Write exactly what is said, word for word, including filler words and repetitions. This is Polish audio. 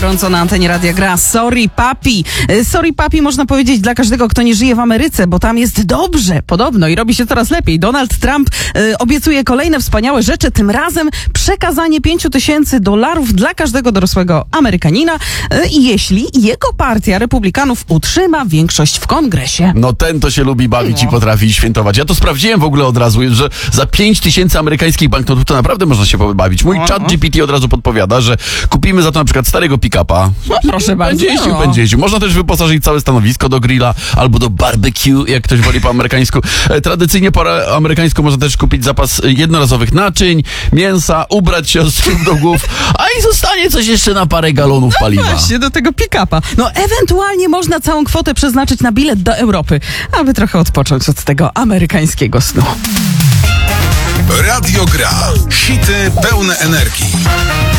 gorąco na antenie Radia Gra. Sorry papi. Sorry papi można powiedzieć dla każdego, kto nie żyje w Ameryce, bo tam jest dobrze, podobno i robi się coraz lepiej. Donald Trump y, obiecuje kolejne wspaniałe rzeczy, tym razem przekazanie pięciu tysięcy dolarów dla każdego dorosłego Amerykanina, y, jeśli jego partia republikanów utrzyma większość w kongresie. No ten to się lubi bawić no. i potrafi świętować. Ja to sprawdziłem w ogóle od razu, że za pięć tysięcy amerykańskich banknotów to naprawdę można się pobawić. Mój chat G P T od razu podpowiada, że kupimy za to na przykład starego pick-upa. No, proszę bardzo. Będzie jeździł, no. będzie jeździł. Można też wyposażyć całe stanowisko do grilla albo do barbecue, jak ktoś woli po amerykańsku. E, tradycyjnie po amerykańsku można też kupić zapas jednorazowych naczyń, mięsa, ubrać się od stóp do głów, a i zostanie coś jeszcze na parę galonów paliwa. No właśnie, do tego pick-upa. No ewentualnie można całą kwotę przeznaczyć na bilet do Europy, aby trochę odpocząć od tego amerykańskiego snu. Radio Gra. Hity pełne energii.